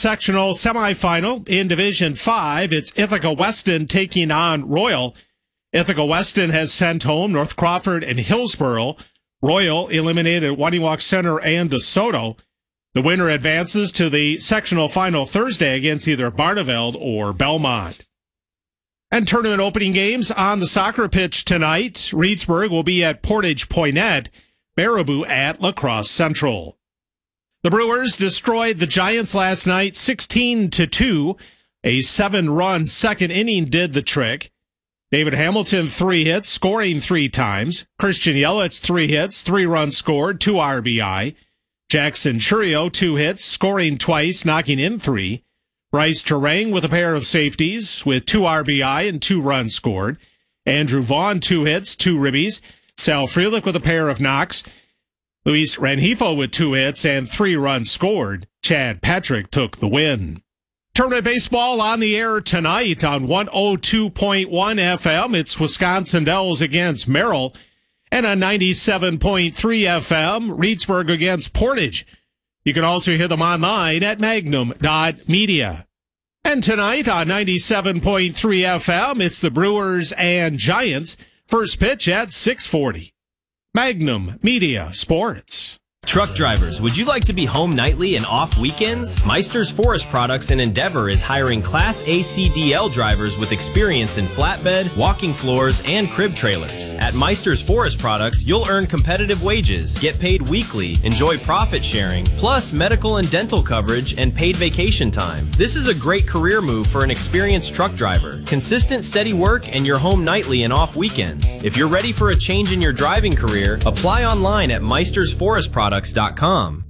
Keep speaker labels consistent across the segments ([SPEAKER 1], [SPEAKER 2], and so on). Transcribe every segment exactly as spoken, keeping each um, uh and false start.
[SPEAKER 1] sectional semifinal in Division five. It's Ithaca Weston taking on Royal. Ithaca Weston has sent home North Crawford and Hillsboro. Royal eliminated Waniwak Center and DeSoto. The winner advances to the sectional final Thursday against either Barneveld or Belmont. And tournament opening games on the soccer pitch tonight. Reedsburg will be at Portage Poinet, Baraboo at La Crosse Central. The Brewers destroyed the Giants last night sixteen to two. A seven-run second inning did the trick. David Hamilton, three hits, scoring three times. Christian Yelich, three hits, three runs scored, two R B I. Jackson Churio, two hits, scoring twice, knocking in three. Bryce Terang with a pair of safeties with two R B I and two runs scored. Andrew Vaughn, two hits, two ribbies. Sal Frelick with a pair of knocks. Luis Rengifo with two hits and three runs scored. Chad Patrick took the win. Tournament baseball on the air tonight on one oh two point one F M. It's Wisconsin Dells against Merrill. And on ninety-seven point three F M, Reedsburg against Portage. You can also hear them online at magnum dot media. And tonight on ninety-seven point three F M, it's the Brewers and Giants. First pitch at six forty. Magnum Media Sports.
[SPEAKER 2] Truck drivers, would you like to be home nightly and off weekends? Meister's Forest Products in Endeavor is hiring Class A C D L drivers with experience in flatbed, walking floors, and crib trailers. At Meister's Forest Products, you'll earn competitive wages, get paid weekly, enjoy profit sharing, plus medical and dental coverage and paid vacation time. This is a great career move for an experienced truck driver. Consistent, steady work, and you're home nightly and off weekends. If you're ready for a change in your driving career, apply online at Meister's Forest Products. Dot com.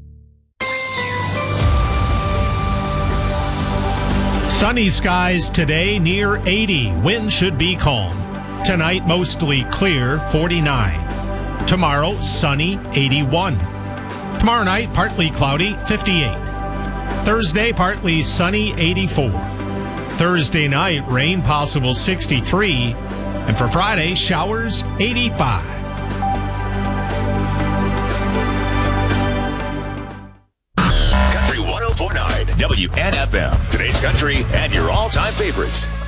[SPEAKER 1] Sunny skies today, near eighty. Wind should be calm. Tonight, mostly clear, forty-nine. Tomorrow, sunny, eighty-one. Tomorrow night, partly cloudy, fifty-eight. Thursday, partly sunny, eighty-four. Thursday night, rain possible, sixty-three. And for Friday, showers, eighty-five.
[SPEAKER 3] W N F M, today's country, and your all-time favorites.